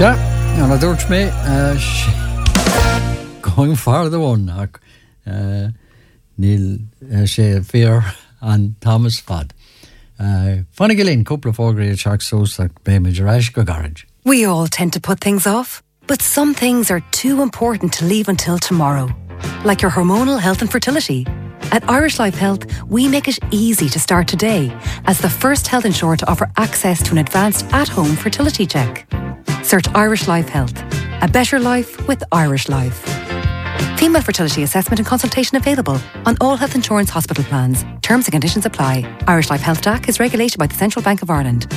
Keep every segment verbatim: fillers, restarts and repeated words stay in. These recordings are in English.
Sure, and I dúirt me going for the one ach uh, Neil uh, sé fear and Thomas Fad. Uh, Funny Gilleen, couple of four-grade sharks so like Bama Jarash go garage. We all tend to put things off, but some things are too important to leave until tomorrow, like your hormonal health and fertility. At Irish Life Health, we make it easy to start today as the first health insurer to offer access to an advanced at-home fertility check. Search Irish Life Health. A better life with Irish Life. Female fertility assessment and consultation available on all health insurance hospital plans. Terms and conditions apply. Irish Life Health D A C is regulated by the Central Bank of Ireland.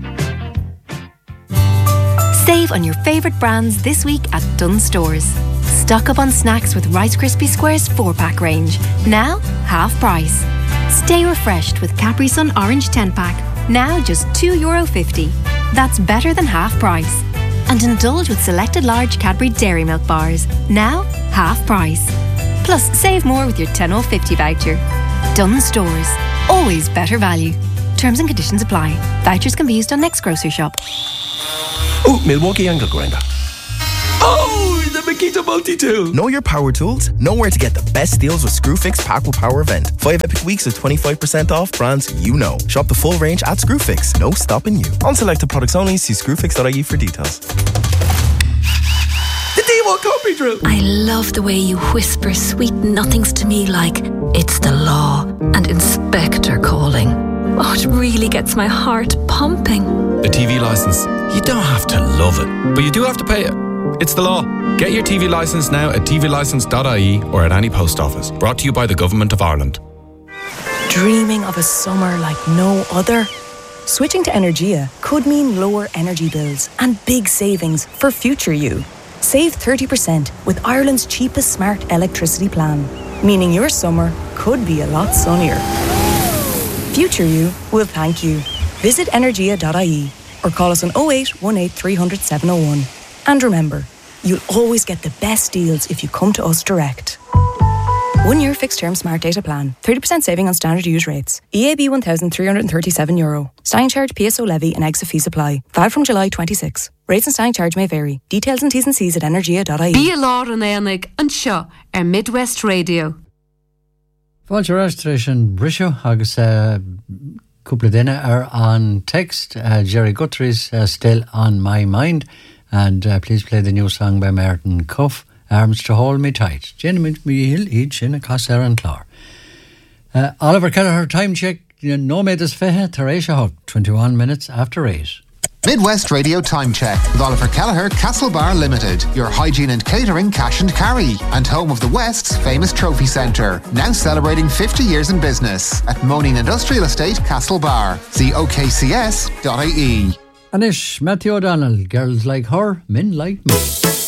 Save on your favourite brands this week at Dunnes Stores. Stock up on snacks with Rice Krispie Squares four pack range. Now, half price. Stay refreshed with Capri Sun Orange ten pack. Now just two euro fifty. That's better than half price. And indulge with selected large Cadbury Dairy Milk bars. Now, half price. Plus, save more with your ten euro fifty voucher. Dunnes Stores. Always better value. Terms and conditions apply. Vouchers can be used on next grocery shop. Oh, Milwaukee angle grinder. Oh, the Makita multi-tool. Know your power tools? Know where to get the best deals with Screwfix Pack with Power event. Five epic weeks of twenty-five percent off brands you know. Shop the full range at Screwfix. No stopping you. On selected products only. See screwfix dot I E for details. The D one copy drill. I love the way you whisper sweet nothings to me like it's the law and inspector calling. Oh, it really gets my heart pumping. The T V licence. You don't have to love it, but you do have to pay it. It's the law. Get your T V licence now at t v licence dot I E or at any post office. Brought to you by the Government of Ireland. Dreaming of a summer like no other? Switching to Energia could mean lower energy bills and big savings for future you. Save thirty percent with Ireland's cheapest smart electricity plan, meaning your summer could be a lot sunnier. Future you will thank you. Visit energia dot I E or call us on oh eight one eight three hundred seven oh one. And remember, you'll always get the best deals if you come to us direct. One year fixed term smart data plan. thirty percent saving on standard use rates. E A B one thousand three hundred thirty-seven euro. Standing charge, P S O levy and exit fees apply. Valid from July twenty-sixth. Rates and standing charge may vary. Details and T's and C's at energia dot I E. Bí lá an éanaig an seo ar Midwest Radio. Fáilte registration brisio agus uh, couple of duine are on text. Uh, Jerry Guthrie's uh, still on my mind. And uh, please play the new song by Martin Cuff, Arms to Hold Me Tight. Gentlemen, me hill each in a Casser and Clar. Uh, Oliver Kelleher, time check. No made us fehe, Teresha Hug, twenty-one minutes after eight. Midwest Radio Time Check with Oliver Kelleher, Castlebar Limited, your hygiene and catering cash and carry, and home of the West's famous trophy centre, now celebrating fifty years in business at Moaning Industrial Estate, Castlebar. See O K C S dot I E. Anish, Matthew O'Donnell, girls like her, men like me.